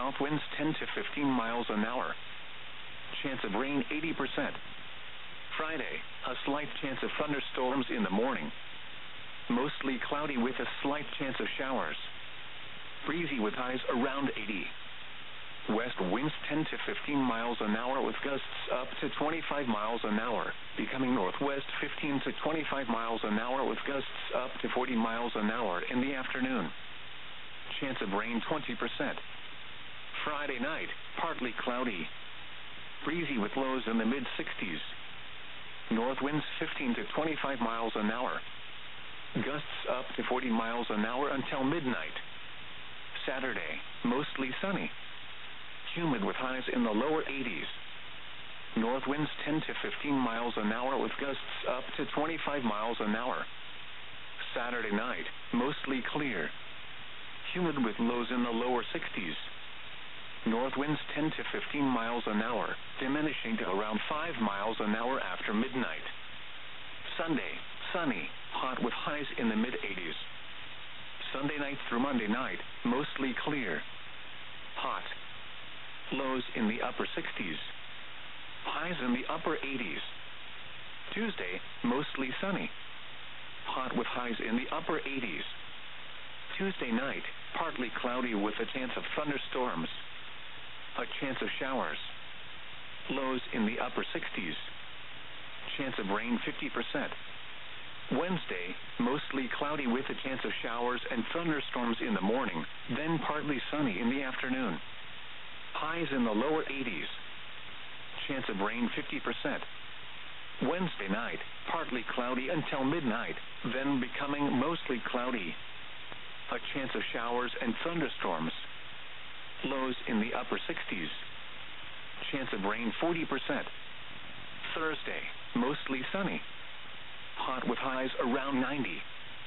south winds 10 to 15 miles an hour. Chance of rain 80%. Friday, a slight chance of thunderstorms in the morning. Mostly cloudy with a slight chance of showers. Breezy with highs around 80. West winds 10 to 15 miles an hour with gusts up to 25 miles an hour, becoming northwest 15 to 25 miles an hour with gusts up to 40 miles an hour in the afternoon. Chance of rain 20%. Friday night, partly cloudy. Breezy with lows in the mid-60s. North winds 15 to 25 miles an hour. Gusts up to 40 miles an hour until midnight. Saturday, mostly sunny. Humid with highs in the lower 80s. North winds 10 to 15 miles an hour with gusts up to 25 miles an hour. Saturday night, mostly clear. Humid with lows in the lower 60s. North winds 10 to 15 miles an hour, diminishing to around 5 miles an hour after midnight. Sunday, sunny, hot with highs in the mid-80s. Sunday night through Monday night, mostly clear. Hot. Lows in the upper 60s. Highs in the upper 80s. Tuesday, mostly sunny. Hot with highs in the upper 80s. Tuesday night, partly cloudy with a chance of thunderstorms. A chance of showers. Lows in the upper 60s. Chance of rain 50%. Wednesday, mostly cloudy with a chance of showers and thunderstorms in the morning, then partly sunny in the afternoon. Highs in the lower 80s. Chance of rain 50%. Wednesday night, partly cloudy until midnight, then becoming mostly cloudy. A chance of showers and thunderstorms. Lows in the upper 60s. Chance of rain 40%. Thursday, mostly sunny. Hot with highs around 90.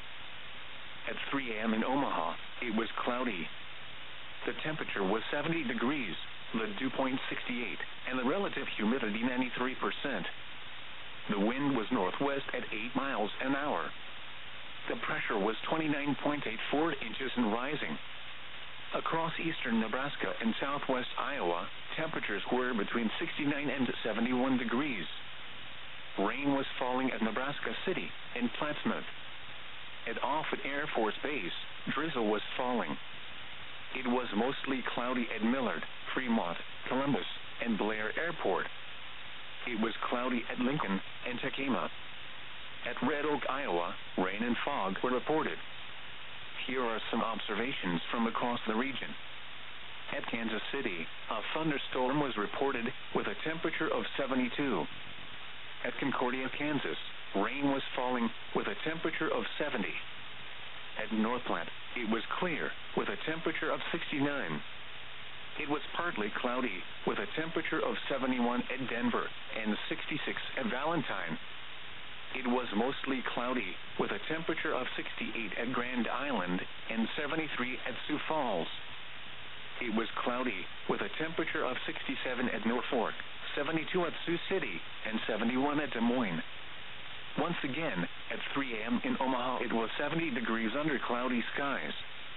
At 3 a.m. in Omaha, it was cloudy. The temperature was 70 degrees, the dew point 68, and the relative humidity 93%. The wind was northwest at 8 miles an hour. The pressure was 29.84 inches and rising. Across eastern Nebraska and southwest Iowa, temperatures were between 69 and 71 degrees. Rain was falling at Nebraska City and Plattsmouth. At Offutt Air Force Base, drizzle was falling. It was mostly cloudy at Millard, Fremont, Columbus, and Blair Airport. It was cloudy at Lincoln and Tacoma. At Red Oak, Iowa, rain and fog were reported. Here are some observations from across the region. At Kansas City, a thunderstorm was reported with a temperature of 72. At Concordia, Kansas, rain was falling with a temperature of 70. At North Platte, it was clear with a temperature of 69. It was partly cloudy with a temperature of 71 at Denver and 66 at Valentine. It was mostly cloudy with a temperature of 68 at Grand Island and 73 at Sioux Falls. It was cloudy with a temperature of 67 at Norfolk, 72 at Sioux City, and 71 at Des Moines. Once again, at 3 a.m. in Omaha, it was 70 degrees under cloudy skies.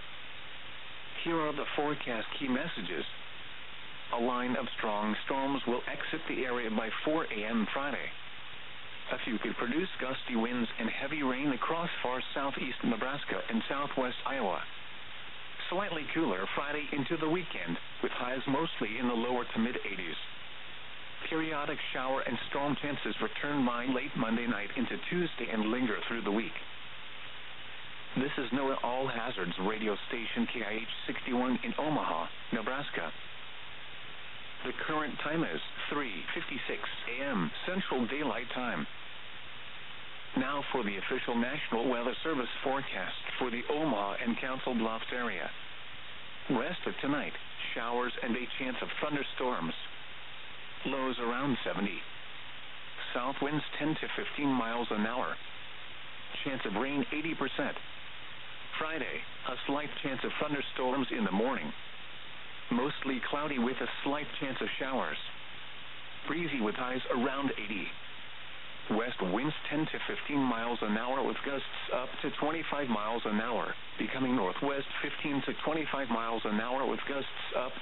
Here are the forecast key messages. A line of strong storms will exit the area by 4 a.m. Friday. A few could produce gusty winds and heavy rain across far southeast Nebraska and southwest Iowa. Slightly cooler Friday into the weekend, with highs mostly in the lower to mid-80s. Periodic shower and storm chances return by late Monday night into Tuesday and linger through the week. This is NOAA All Hazards radio station KIH 61 in Omaha, Nebraska. The current time is 3:56 a.m. Central Daylight Time. Now for the official National Weather Service forecast for the Omaha and Council Bluffs area. Rest of tonight, showers and a chance of thunderstorms. Lows around 70. South winds 10 to 15 miles an hour. Chance of rain 80%. Friday, a slight chance of thunderstorms in the morning. Mostly cloudy with a slight chance of showers. Breezy with highs around 80. West winds 10 to 15 miles an hour with gusts up to 25 miles an hour, becoming northwest 15 to 25 miles an hour with gusts up